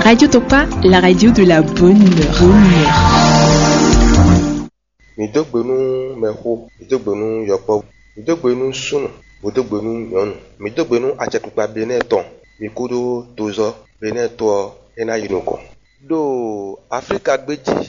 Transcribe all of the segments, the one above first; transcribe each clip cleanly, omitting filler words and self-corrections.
Radio Topa, la radio de la bonne humeur. Midogbenu meho, midogbenu yopo, midogbenu sunu, midogbenu nyonu, midogbenu achetukpa beneton, mikudo tozo beneto ena yinoko. Do Afrika gbeji,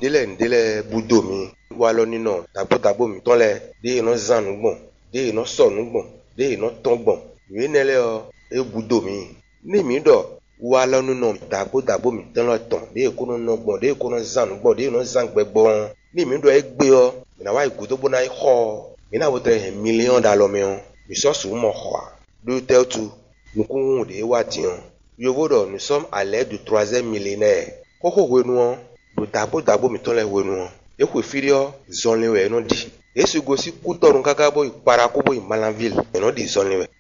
ndele budo mi, walo nino, tabo mi tonle, de no zanugbon, de no sonugbon, de no tongbon, yenele e budo mi. Ni mi do walo nino, tabo mi tonle ton, de kono nogbon, de kono zanugbon, de no zangbebon. Ni mi do egbe o na wa igudo bona ho mi na wotre $1,000,000 me o mi so su mo ho do tell to nukun de wa ti o yo vodo nous sommes à l'ère du troisième millénaire koko wenu o do dabo mi ton le wenu o e ko firio zonle we no di e su go si kutorun kaka bo ipara ko bo Malanville e no di zonle we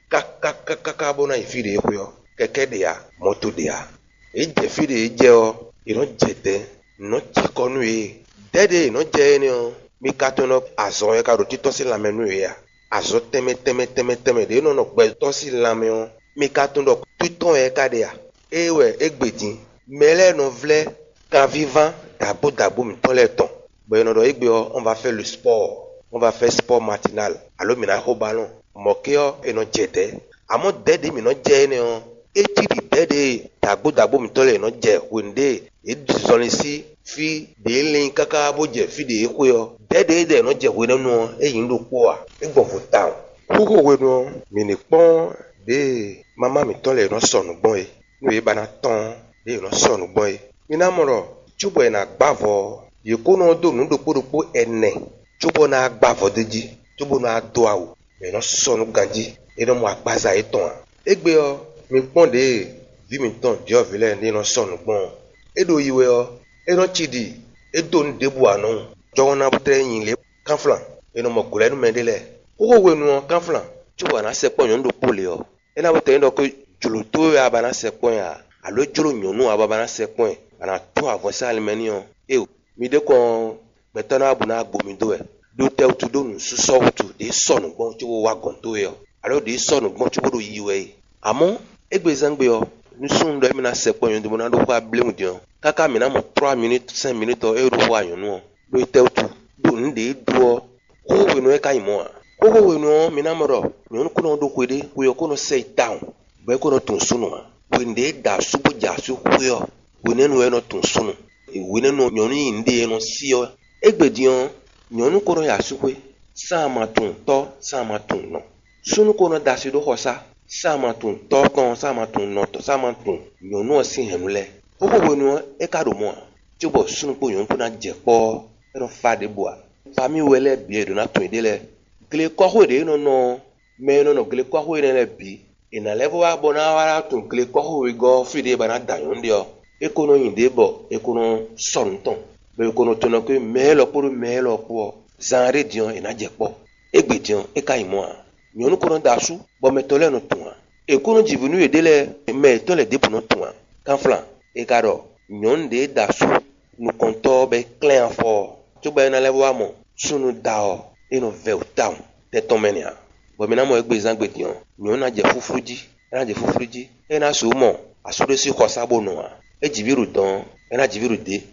kaka bo na ifire e ko yo keke de ya moto de ya e je fire e je o e no jete no chikonu e dede no je ni o mi katono azo e ka ro tito si lamenu ya azo teme de no gbe to si lamenu mi katono tuton e ka de ya ewe egbedin mele no vle ka vivant dabo mi ton le ton bo no do egbe on va faire le sport on va faire sport matinal alo mi na ho ballon mo ke o e no jete amo dede mi no je ni o e ti di dede dabo mi ton le no je wende e dizon si fi de lin kaka boje fi de ko yo dede no je we no eyin lo po a egbon fo town koko we no mi ni pon de mama mi ton le no sonu gbon e no e bana ton de no sonu gbon e mi na moro chubo e na gbavo ye ko no do nu do po ene chubo na gbavo deji chubo na do awo me no sonu ganji e no mo agbaza e ton egbe o mi pon de vi mi ton dio vile ni no sonu gbon e do yiwe o eno chidi edon debu anu jona butre yin le kanflan eno mo gole nu mendele koko wenu kanflan chuba na sepo nyon do pole o ena butre ndo ko juluto ya bana sepo ya alo julu nyonu aba na sepo ana to avance alimeni o mi de ko betana abuna agbomi do e do tel tu do nu suso wutu de sonu gbon chubo wa gon to e alo de sonu gbon chubo do yiwe amo egbe zangbe o nusun do mi na sepo nyon do na do kwa blemu dion kaka mina mo 3 minutes 5 minutes o eru wa yonu o do teutu do nde do ko we no e kai mo ko we no mina mo ro nyonu ko no do kwede we ko no say down be ko no tun sunu we nde da subu ja su kuyo we ne no e no tun sunu we ne no nyonu inde no sio egbedion nyonu ko no ya sukwe sama tun to sama tun no sunu ko no da si do hosa sama tun to kon sama tun no to sama tun nyonu o si henule koko wenu e ka do mo chubo sunu po yon kuna je po ero fa de boa fami wele bi do na tun dele gle ko ho de no me no gle ko ho ne le bi ina levo wa bona wara tun gle ko ho we go fi de bana da yon dio e ko no yin de bo e ko no son ton be ko no tun ko me lo po zanre dion ina je po e gbe dion e ka imo a yon ko no da su bo me tole no tun e ko no jivunu e dele me tole de po no tun kan flan e karo nyon de dasu nu konto be clean for to be na level amo sunu dao eno vel down te tomenia bo mi na mo egbe zangbe dion nyon na je fufuruji e na so mo asudo si khosabo no e jibiru don e na jibiru de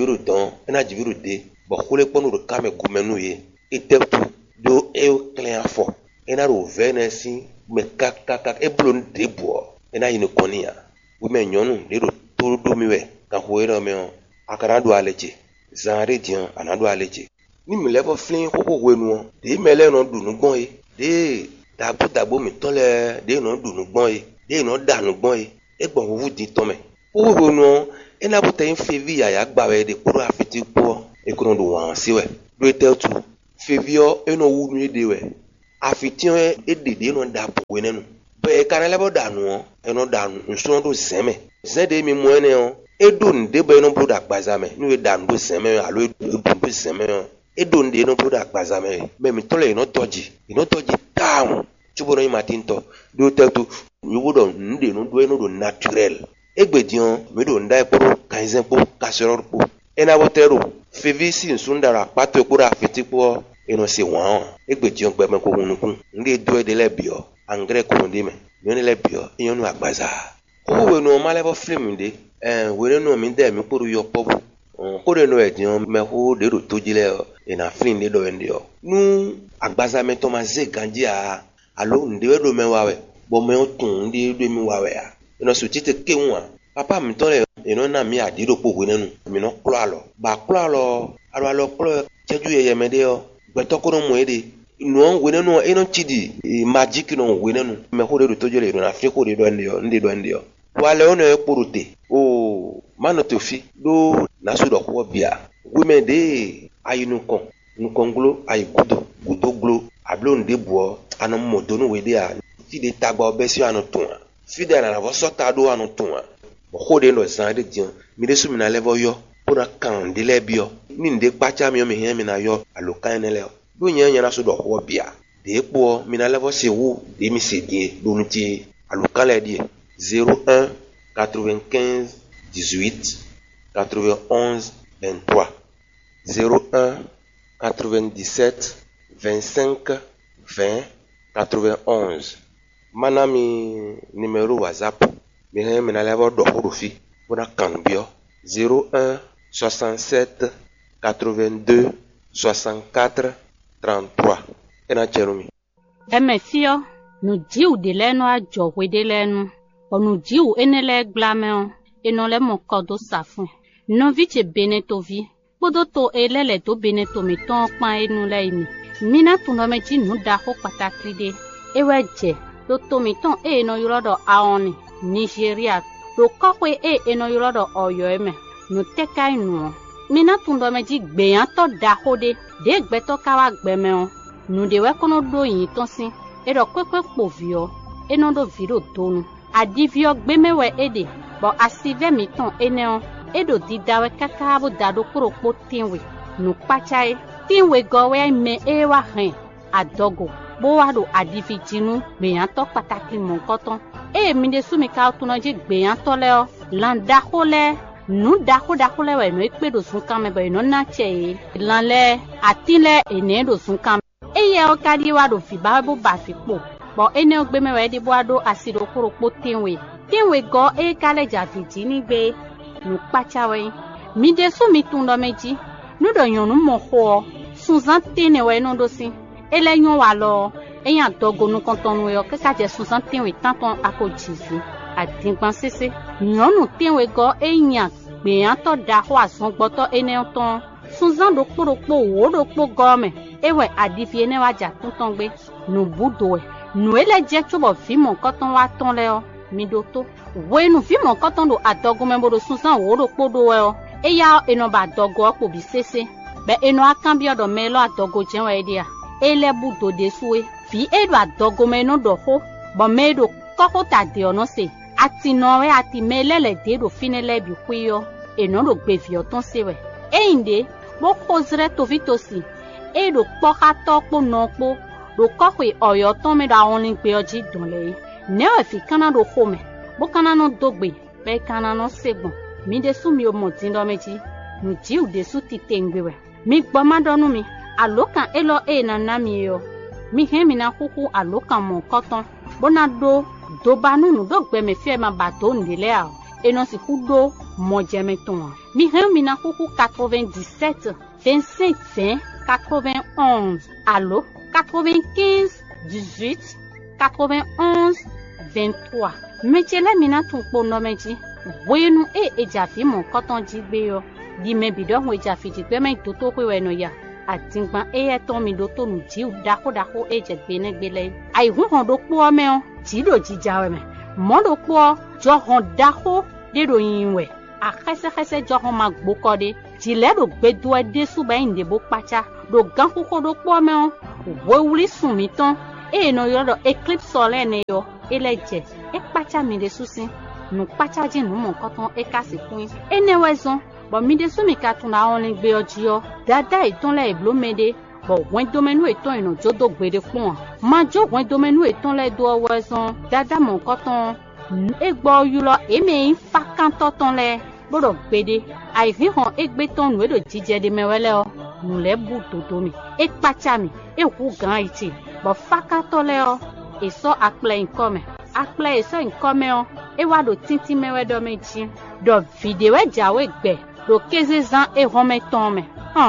e na jibiru de bo khule ponu ro kame gumenu ye e teptu do e clean for e na ro venesi me kaka e blon de bo e na yin konia wo me nyonu de ro todo miwe ka hoero me akara do aleje zanre dian anado aleje ni mi levo flin koko wenu de mele no dunu gbon e de dabo mi ton le de no dunu gbon e de no danu gbon e gbon wuwu di ton me koko wenu e na bo te fevi ya gbawe de kuro afiti po e kuro do wan siwe do tel tu fevio e no wu mi de we afiti e de no dabo wenenu be kana lebo danu e no danu nso do zeme zede mi mo ene o edun de be no broda gbazame ni we dan do seme alo edun do seme edun de no broda gbazame me mi tole no toji down chubo no matinto do tetu you would nde no do naturel egbedion me do ndai pro kaizen po kaseror po ena botero fevisi nsundara pato kura fitipo eno se wan egbedion gbe me ko hunukun nde do de lebio angre ko ndime yo ne lebio yo no agbaza ko we no male bo film de wele no mi de mi kporo yo pobu kore no edion me ho de ro tojile na fin de do endio nu agbaza me to ma ze ganji a alo nde do me wawe bo me otun nde do mi wawe a ino su tite kewa papa mi to le ino na mi adiro po we nenu mi no klo alo ba klo alo klo cheju ye me de o gbeto ko no mo ede no we nenu ino chidi magic no we nenu me ho de ro tojile na fin ko de do endio nde do endio wale ono ekporote o manotofi do nasudo ko bia women de ayinukon nukonglo ayigudo gudoglo ablon de bo anu modonu we de a ti de tagba obesi anu tun fide na vo sota do anu tun ko de no zan de dion mi de su mi na level yo pona kan de lebio ni nde pacha mi o mi hen mi na yo alokan ne le do yen yen nasudo ko bia de po mi na level se wu de mi se die do nti alokan le die 01 95 18 91 23 01 97 25 20 91 manami numéro WhatsApp mi na level do horofi pona kanbio 01 67 82 64 33 ena cherumi emefio no diu de leno a jowe de leno onu diu enele glameo enole mokodo safun no viche benetovi bodo to elele to beneto mi ton pan enu leimi mina tuno meji nu da ho pataki de eweje do to mi ton no yorodo aoni Nigeria do kokwe no yorodo Oyo eme no tekai nu mina tuno meji gbeyan to da ho de gbeto kawa gbemeo nu de we kono do yin ton sin edo kwekwe povio enodo viro tonu adivio gbemewe ede bo asive miton eneo edo didawe kakabo dado koropo tinwe no pachai tinwe gowe me ewa hen adogo bo wado adivi jinu gbeyan to pataki monkoton mi de sumi ka tunoje gbeyan to le o landa hole nu dako le we no ekpedo sun kan me bo no na che lanle atile enedo sun kan ye o kadi wado fi babo ba fi po bo ene ogbe mewe di boado asido koropo tinwe go kale javiji ni gbe nu pachawe mi de sumi tundo meji nu do yonu mo ho sunzan tene we no do sin eleyon wa lo eyan dogo nu kontonu yo keka je sunzan tinwe tanton akojisu adingban sese yonu tinwe go eyan gbeyan to da ho asun gboto ene ton sunzan do koropo wo do po gome ewe adifie ne waja tuntun gbe nu budo nu ele je tubo fi mo koton wa ton le o mi do to we nu fi mo koton do adogo membo do sunsan wo do podo we o eya eno ba dogo opo bi sese be eno akan bi odo me lo adogo jen we dia ele budo de suwe fi edo adogo me no do ho bo me do koko ta de ono se ati no we ati melele de do finele bi kuyo eno do gbe fi oton se we einde bo kozre to vitosi edo kpoka to po no po do kokwe Oyo ton me da only pe oji donle ne o fi kana do home bo kana no dogbe be kana no segbon mi de su mi o mo tin do meji nu ji u de su ti tengbewe mi gbo ma donu mi alokan elo na mi yo mi he mi na kuku alokan mo koton bona do banu nu do gbe me fi e ma ba to ndile a eno si ku do mo je me ton mi he mi na kuku 97 25 20 91 allo 95 18 91 23 mechele mina tun po no meji wenu ejafi mo koton jigbe yo di me bido ho ejafi jigbe me to to we no ya atingban ton mi do to nu ji dako ejegbe ne gbele ai hu hon do po me o ji do jijawe me mo do po jo hon dako de do yin we akese jo hon ma gboko de ji le do gbedu ede su ba inde bo pacha do gan ko do po me o wo wuri sun mi tan no yodo eclipse solaire ne yo eleje pacha mi de susin nu pacha je nu mo koton kasi kun enewezon bo mi de sumi ka tun na only gbe ojiyo dada iton le iblo mede bo wen domenu iton ino jodo gbede fun ma jo wen domenu iton le do owezon dada mo koton egbo yulo eme fa kan toton le bodo gbede ai fi hon egbe ton nu edo jije de mewele o nu le bu todo mi pacha mi hu gan iti bo fa ka to le o eso aple income akple eso income o ewa do tinti mewe do meji do videwe jawe gbe do keze zan e home tome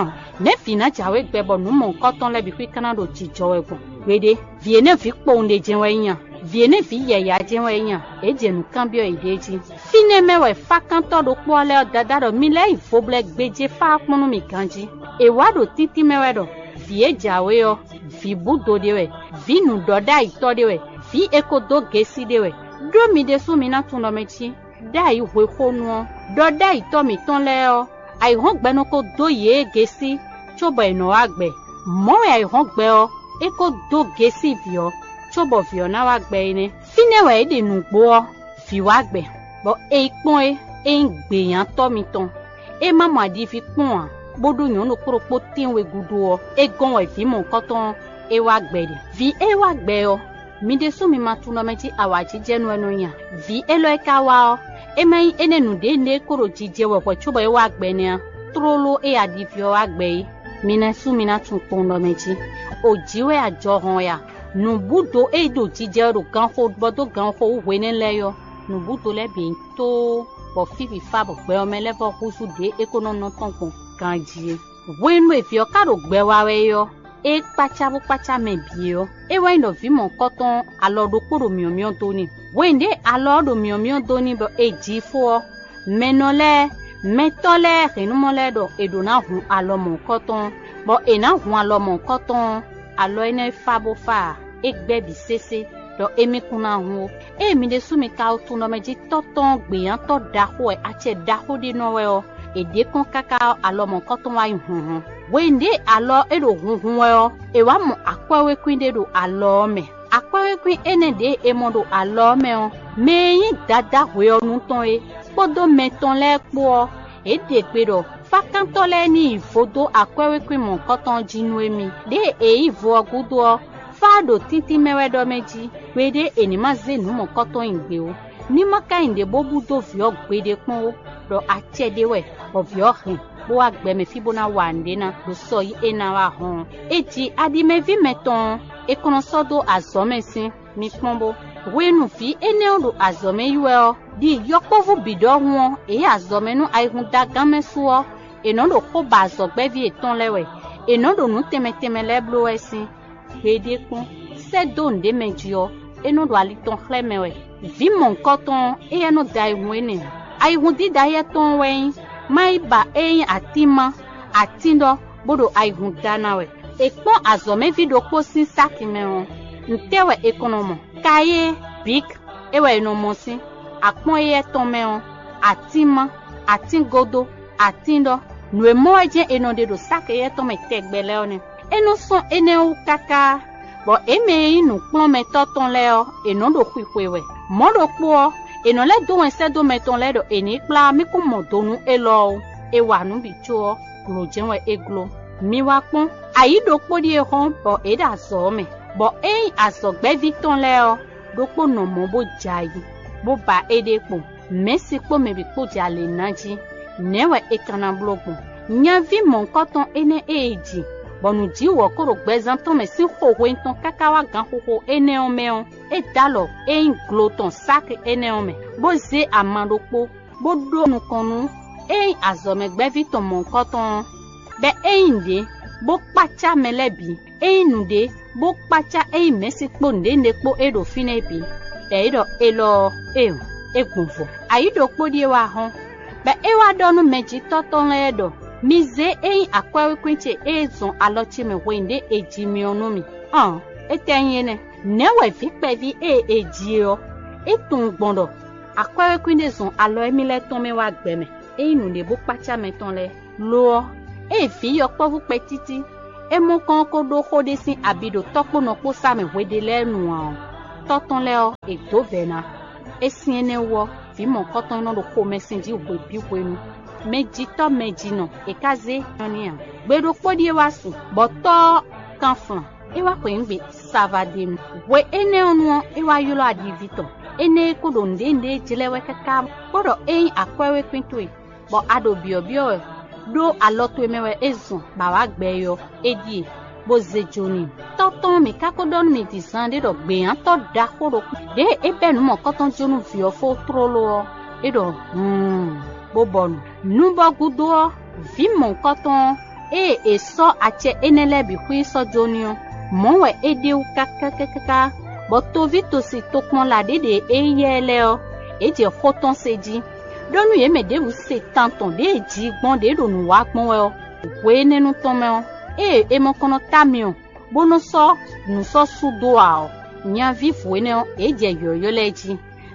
ne fina jawe gbe bo nu mon koton le bi kwi kana do jijowe gbon wede vie ne fi po nde jenwe yan vie ne fi ye ya jenwe yan e jenu kambio ideji fine mewe fakanto do po le dada do mi le ifoble gbeje fa ponu mi kanji ewa do tinti mewe do vie jawe yo vi budo dewe vi nu doda ito dewe vi ekodo gesi dewe do mi de su mi na tun lo mechi da yi hwe khonu doda ito mi ton le o ai hon gbenu ko do ye gesi chobo eno agbe mo ai hon gbe o eko do gesi vio chobo vio na wa gbe ni fine we de nu gbo fi wa gbe bo e pon e ngbeyan to mi ton e mama di fi pon bodo yan no koropo tinwe gudu o e gon we fi mo koton e wa gbe de vi e wa gbe o mi de so mi ma tun lo meji awaji jenu enu yan vi e lo e ka wa o e mai enenu de ne koro jije we po chobo e wa gbe ni trolo e adivio wa gbe mina su mina tun pon lo meji ojiwe ajo hon ya nubudo e do jije ro gan fo bodo gan fo we ne leyo nubudo le bi to bo fifi fa bo gbe o mele bo kusu de ekonono tonpon kanji wenu e fi o karo gbe wa we yo e pacha me bi o e we no vi mo koton alodo poro miomion to ni wende alodo miomion to ni bo e ji fo menole metole renumole do edona hu alomo koton bo ena hu alomo koton alo ene fabo fa egbe bi sese do emi kuna hu emi de sumi ka otu no meji toton gbeyan to daho e ache daho di no we o ede kon kaka alomo koton wa hu wende alo edo hu we o e wa mu akwawe kwinde do alo me akwawe kwin ene de emodo alo me o meyin dada we onu ton e podo meton le po e de pero fakanto le ni ifodo akwewe kwin mon koton jinu emi de e ivo ogudo fado titi mewe do meji wede enima zenu mon koton ingbe o ni maka inde bobudo vio gbede pon o do achede we o vio hin bo agbe me fibona wande na do so yi ena wa hon eji adime vi meton e kono sodo azomesin mi pombo wenu fi ene odo azome yuwe o di yopovu bido won e azome nu aihun dagame suo eno do ko bazo gbe vi eton lewe eno do nu temeteme leblo esi gbede kun se don de mejio eno do aliton khlemewe vi mon koton e eno dai wene aihun di dai ton wen mai ba eyin atima atindo bodo aihun danawe ekpon azome vi do ko sin sakime won ntewe ekonomo kaye big ewe no mosi akpon ye ton meon atima atingodo atindo nwe moje enode do sake ye ton me tegbele oni enu son ene u kaka bo eme inu pon me toton le o enodo kwikwewe modo po eno le do en se do meton le do eni pla mi ko modonu elo e wa nu bi cho lo jenwe eglo mi wa pon ayido podi e hon bo e da so me bo e asogbe victon le o do po no mo bo jayi bo ba ede po mesi po me bi po jale naji newe e kana blogo nya vi mon koton ene eji bonu ji wo koro gbezan ton me si hoho ton kakawa gan hoho ene o meon e dalo e ingloton sak ene o me bo ze amadopo bo do nu konu e azome gbe victon mon koton be e inde bo pacha melebi e nude bo pacha e mesi po ndende po edo finebi edo elo egunfo ayido po die wa hon be e wa donu meji toton edo mize e akwawe kwinche ezon alochi me wende ejimi onomi etenyene newe fi pevi eji o etun gbondo akwawe kwinde zon alo emile ton me wa gbeme e inu de bo pacha meton le lo e fi yo povu petiti e mo kan ko do khode sin abido topo no po sa me wede lenu an toton le o e do bena e sin ene wo fi mo koton no do ko mesin di we bi wenu meji to meji no e kaze onian gbedo podi wasu boto kanfan e wa ko ngbe savadem we ene onu e wa yulo adivito ene ko do ndende jilewe kaka bodo e akwewe kwintwe bo ado biobio do aloto emewe ezun ba wa gbeyo edi bozejoni toton mi kakodon mi disande do gbe an to da koro de ebe nu mo koton jonu vio fo trolo edo bobon nu bo gudo vi mon koton e so ache enele bi hui so jonio mo we edeu kakakaka bo to vito si tokmon la de eyele o e je koton seji donu ye me de bu se tanton de ji gbon de do nu wa gbon o we nenu ton me o e mo kono tamio bono so nu so sudo a o nya vi fuene o e je yoyo leji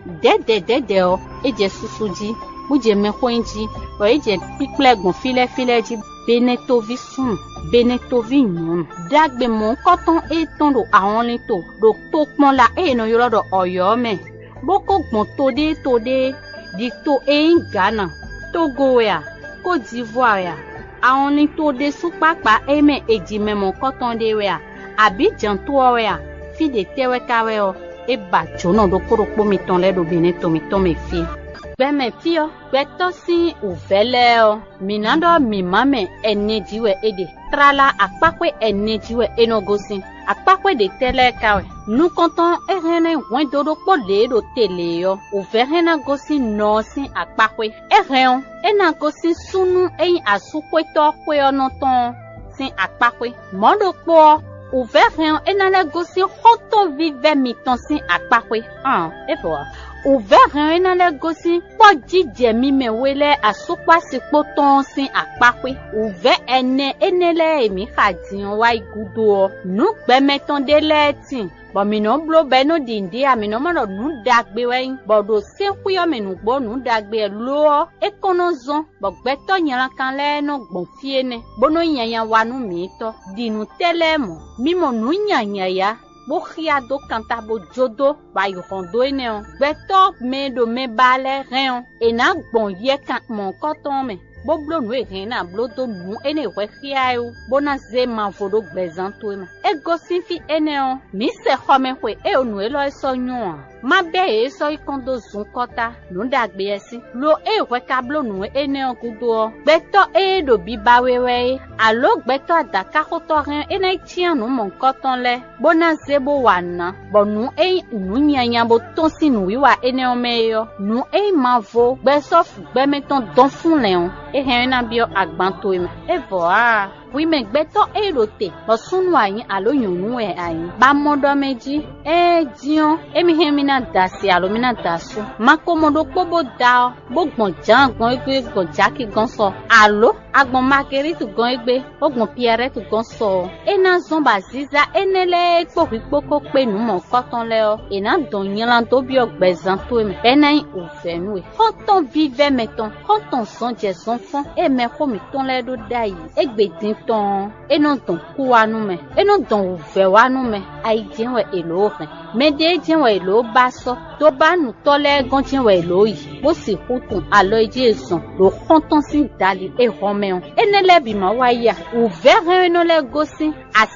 de o e je susuji bu je me khoinji o e je piplegbon file ji benetovi sun benetovi nyun dagbe mo koton e ton do awon lito do tokmon la e no yoro do oyo me boko gbon tode di to e Ghana Togo ya Côte d'Ivoire ya awon ni to de su papa e me eji me mo koton de we ya Abidjan to we ya fi de tewe kawe o e ba jono do koropo mi ton le do beneto mi ton me fi Beme fio, beto si uvele o. Minando mi mame enejiwe ede. Trala akpakwe enejiwe enogosi. Akpakwe de tele kawe. Nou konton erene wen dodo pole do tele yo. Uverena gosi no si akpakwe. Ereon, ena gosi sunu ein asukwe to kwe onoton si akpakwe. Mondo po. Uverena enale gosi hoto vive miton si akpakwe. Epoa. Ouvert na le gosi po jije mi me wele asukwa sipo ton sin akpakwe ouvert enele emi khadin wa igudo nu gbe meton de letin bo mi no blo be no dindi ami no mo nu dagbe we bo do se kuyo me nu gbo nu dagbe lo e kono zon bo gbe to yan kan le no gbon fie ne bono yan wa nu mi to dinu tele mo mi mo nu yan ya bo khia do kanta bo jodo ba yo hondo ene o beto me do me bale ren e na gbon ye kan mon koton me bo blo nu e na blo do nu ene we khia yo bona ze ma fodo gbezan to me e go sin fi ene o mi se khome kwe e onu e lo so yun ma be e so ikondo zun kota nu dagbe esi lo e we ka blo nu ene o kudo beto e do bi ba wewe alo beto adaka koto ren ene tian nu mon koton le bona bo wana bonu e nu nyanya bo ton sinu wiwa ene omeyo nu e mavo besof gbe meton don fun leon e hen na bio agbanto e voa wi me gbeto e rote bo sunu ayin aloyun nu e ayin ba modo meji e dion e mi hen mi na dasi alo mi na dasu makomodo pobo da bo gbon jan gbon egbe gbon jaki gan so alo agbon marguerite gan egbe ogbon pierre tu gan so e na zomba ziza enele poko pe nu mo koton le o e na don yan to bi ogbezan to me benin ufenu e koton vive meton koton son je son fon e me ko mi ton le do dai egbedin ton e no don ku wa nu me e no don uve wa nu me ai jenwe elo ren me de jenwe elo ba so to ba nu to le gan jenwe elo yi bo si hutun alo eje son lo koton si dali e home on enele bi ma wa ya uve ren no le gosi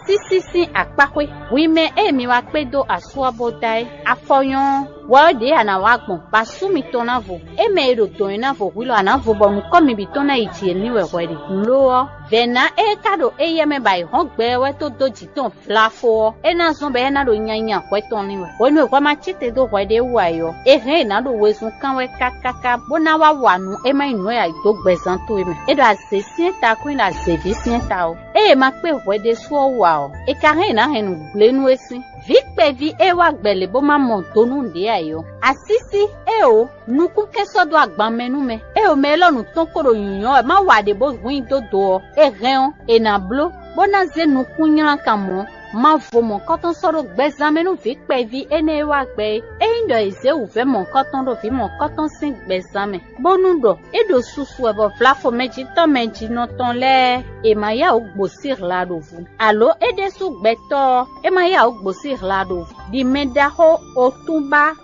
asisi akpakwe wi me emi wa pedo asuabo dai afoyon wode ana wa gbon basumi tonavo eme ero to enavo wilo anavo bonu komi bi tona iti niwe wede lo vena e kado eyeme bai hon gbe we to doji ton flafo ena zon be na do nyanya kweton niwe wonu kwa ma chite do wede wayo e he na do wesun kan we kakaka bona wa wanu e ma inu ya do gbezan to eme e do asesi ta kuin la service ta o e ma pe wede so wa o e ka he na henu glenu esi Vikpe vi ewa gbele bo ma montonu ndi ayo. Asisi eo nuku keso do agban menu me. Eo me lonu ton koro yunyon ma wade bo win dodo e reon e na blo bona ze nuku nyan kamo ma vo mon koton soro gbezan menu vikpe vi ene ewa gbe e indo eze uve mon koton do vi mon koton sin gbezan me. Bonu do e do susu e bo flafo meji no ton le e ma ya ogbosir la do vu. Alo e de su gbeto e ma ya ogbosir la do vu. Di medaho otumba